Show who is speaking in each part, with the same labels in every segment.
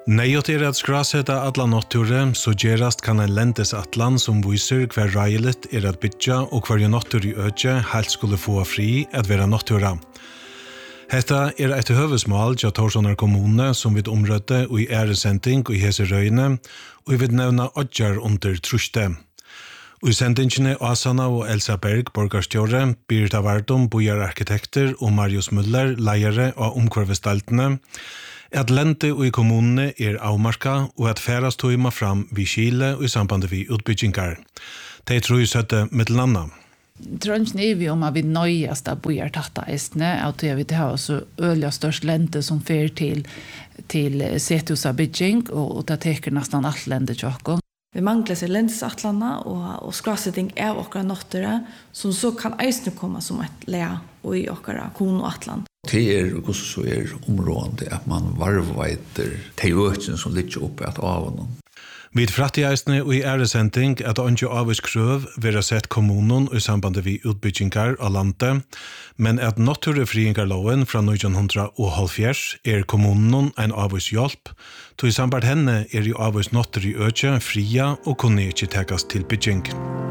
Speaker 1: Nejot at skraseta alla notture, så gerast kan en lentes atlan som viser hver reilet at bytja og hver nottur i øtje helt skulle få fri at vera nottura. Hetta et høvesmål til Tórshavnar kommune som vid omrøtte og i æresending og i hese røyne, og i vid nevna odjar under truste. Og i sendingene Asana og Elsa Berg, borgarstjåre, Birta Vardum, bojararkitekter og Marius Muller, leiere av omkvarvestaltene, at lente og i kommunene avmarka og at færast tøyma fram vid Kile og i samband vi utbyggingar. De tror søtte mittelanna.
Speaker 2: Trønsen vi om at vi nøyast av bojar tatta eisne, at vi har så øyla størst lente som fer til setusa bygging, og det teker nesten alt lente tjokken.
Speaker 3: Vi mangler seg lentesatlene og skrasetting av okkara nottere, som så kan eisne komme som et lea og i okkara kon og atlan.
Speaker 4: Det så områdende at man varveiter de økene som ligger oppe at av noen.
Speaker 1: Vid frattigeisne og i æresending at ikke avvis krøv vera sett kommunen i samband vi utbyggingar av landet, men at naturfriingarloven fra 1970 kommunen en avvis hjelp, to i samband henne i avvis notter i økje fria og kunne ikke tekas til bygging.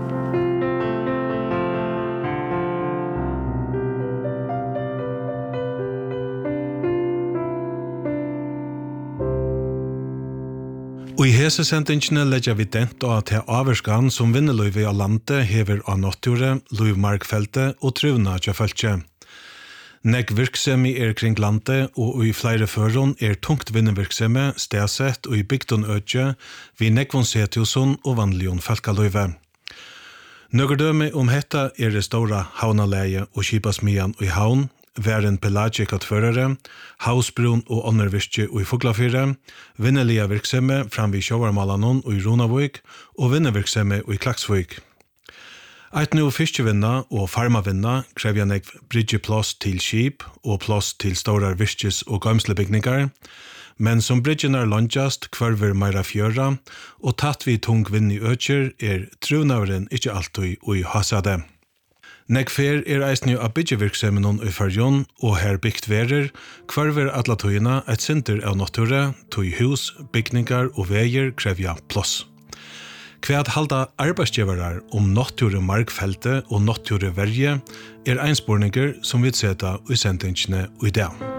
Speaker 1: Og i hese sendingene legger vi dent av til averskan som vinnerløyve av landet hever av nature, løyvmarkfeltet og truvna til følge. Nek virksemi kring landet og i flere føron tungt vinnervirksemi, stedsett og i bygdun øtje, vi nekvon setjuson og vanlion falkaløyve. Nøgerdøme om hetta det stora havnaleie og kipasmian og i havn, væren pelagic-atførere, hausbrun og åndervirke og i Fuglafyre, vinnelige virksomhe fram vid Sjåvarmalanon og i Ronavøyk, og vinnervirksomhe og i Klaksvøyk. Eit nu fiskevinna og farmavinna krever jeg bridgeplass til skip og plass til store virkes- og gamslebygningar, men som bridgen landjast kvarver meira fjøra, og tatt vi tung vinn i økjer trunaveren ikke alltid og i hasade. Nekfer eisne av byggevirksomheten i Fyrjon, og her byggt verer, kvarver alla tøyina et sinter av nature, tøy hus, bygningar og veier krevja plass. Kvært halda arbeidsgivarar om nature markfeltet og nature verje einspårninger som vi seta i sendingene i dag.